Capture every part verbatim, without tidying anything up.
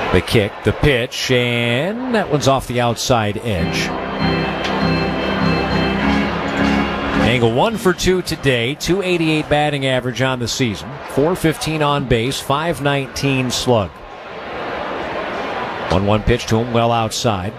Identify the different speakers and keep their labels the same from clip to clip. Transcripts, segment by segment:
Speaker 1: The kick, the pitch, and that one's off the outside edge. Engel one for two today, two eighty-eight batting average on the season, four fifteen on base, five nineteen slug. one one pitch to him, well outside.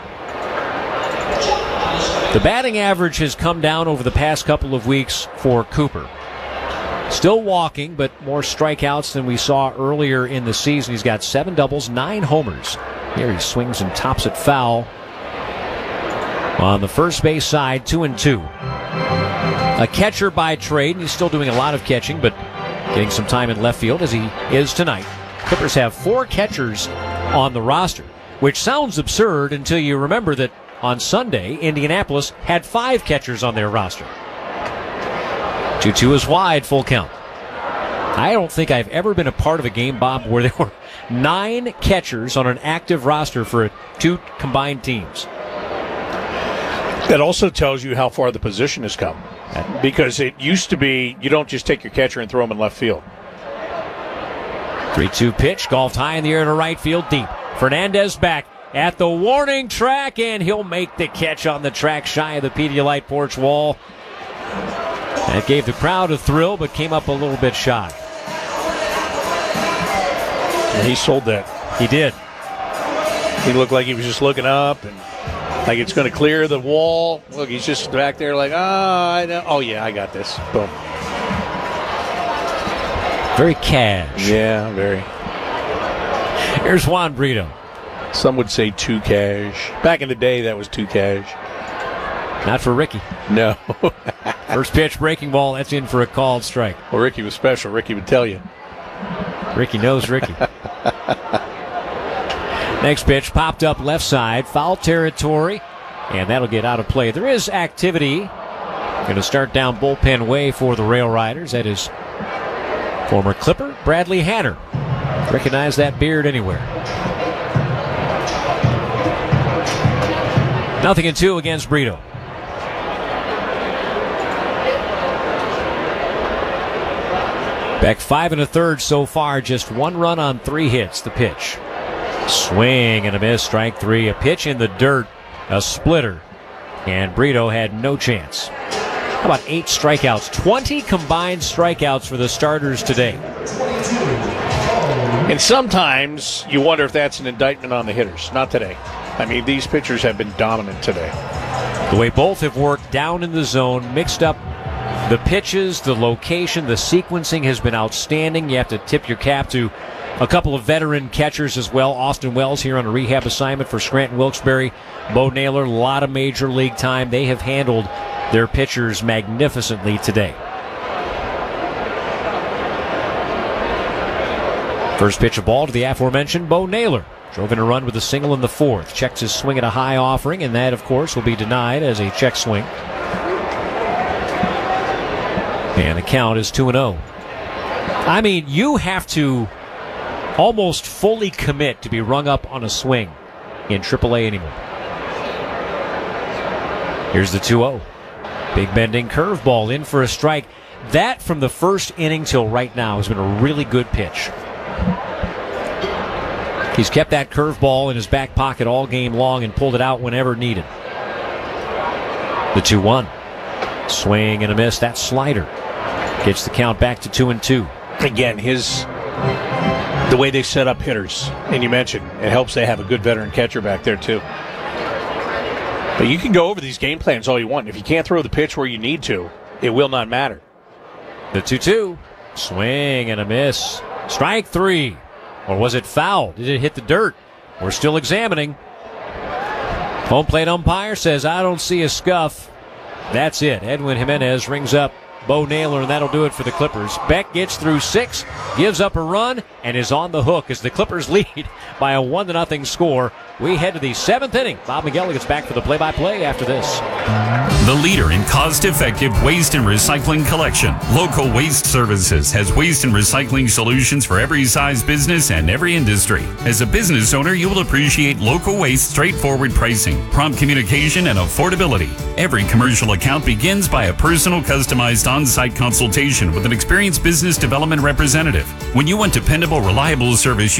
Speaker 1: The batting average has come down over the past couple of weeks for Cooper. Still walking, but more strikeouts than we saw earlier in the season. He's got seven doubles, nine homers. Here he swings and tops it foul. On the first base side, two and two. A catcher by trade, and he's still doing a lot of catching, but getting some time in left field as he is tonight. Clippers have four catchers on the roster, which sounds absurd until you remember that on Sunday, Indianapolis had five catchers on their roster. two two is wide, full count. I don't think I've ever been a part of a game, Bob, where there were nine catchers on an active roster for two combined teams.
Speaker 2: That also tells you how far the position has come. Because it used to be you don't just take your catcher and throw him in left field.
Speaker 1: three two pitch, golfed high in the air to right field, deep. Fernandez back at the warning track, and he'll make the catch on the track shy of the Pedialyte porch wall. That gave the crowd a thrill, but came up a little bit shy.
Speaker 2: And he sold that.
Speaker 1: He did.
Speaker 2: He looked like he was just looking up and like it's going to clear the wall. Look, he's just back there like, oh, I know. Oh, yeah, I got this. Boom.
Speaker 1: Very cash.
Speaker 2: Yeah, very.
Speaker 1: Here's Juan Brito.
Speaker 2: Some would say too cash. Back in the day, that was too cash.
Speaker 1: Not for Ricky.
Speaker 2: No.
Speaker 1: First pitch, breaking ball. That's in for a called strike.
Speaker 2: Well, Ricky was special. Ricky would tell you.
Speaker 1: Ricky knows Ricky. Next pitch, popped up left side, foul territory, and that'll get out of play. There is activity. Going to start down bullpen way for the Rail Riders. That is former Clipper Bradley Hanner. Recognize that beard anywhere. Nothing in two against Brito. Beck five and a third so far, just one run on three hits. The pitch. Swing and a miss, strike three. A pitch in the dirt, a splitter, and Brito had no chance. How about eight strikeouts? twenty combined strikeouts for the starters today.
Speaker 2: And sometimes you wonder if that's an indictment on the hitters. Not today. I mean, these pitchers have been dominant today.
Speaker 1: The way both have worked down in the zone, mixed up the pitches, the location, the sequencing has been outstanding. You have to tip your cap to a couple of veteran catchers as well. Austin Wells here on a rehab assignment for Scranton Wilkes-Barre. Bo Naylor, a lot of major league time. They have handled their pitchers magnificently today. First pitch of ball to the aforementioned Bo Naylor. Drove in a run with a single in the fourth. Checks his swing at a high offering, and that, of course, will be denied as a check swing. And the count is two and oh. I mean, you have to almost fully commit to be rung up on a swing in triple A anymore. Here's the two oh. Big bending curveball in for a strike. That from the first inning till right now has been a really good pitch. He's kept that curveball in his back pocket all game long and pulled it out whenever needed. The two one. Swing and a miss. That slider gets the count back to two and two.
Speaker 2: Again, his the way they set up hitters, and you mentioned it helps they have a good veteran catcher back there too. But you can go over these game plans all you want. If you can't throw the pitch where you need to, it will not matter.
Speaker 1: The two two. Swing and a miss. Strike three. Or was it foul? Did it hit the dirt? We're still examining. Home plate umpire says, I don't see a scuff. That's it. Edwin Jimenez rings up Bo Naylor, and that'll do it for the Clippers. Beck gets through six, gives up a run, and is on the hook as the Clippers lead by a one to nothing score. We head to the seventh inning. Bob Miguel gets back for the play-by-play after this.
Speaker 3: The leader in cost-effective waste and recycling collection, Local Waste Services has waste and recycling solutions for every size business and every industry. As a business owner, you will appreciate Local Waste straightforward pricing, prompt communication, and affordability. Every commercial account begins by a personal, customized on-site consultation with an experienced business development representative. When you want dependable, reliable service,